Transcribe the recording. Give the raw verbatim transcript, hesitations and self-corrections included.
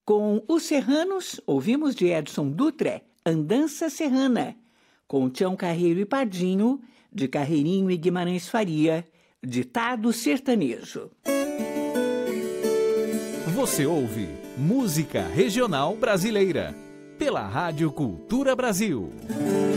Com os Serranos, ouvimos de Edson Dutra, Andança Serrana. Com Tião Carreiro e Pardinho, de Carreirinho e Guimarães Faria, Ditado Sertanejo. Você ouve Música Regional Brasileira, pela Rádio Cultura Brasil.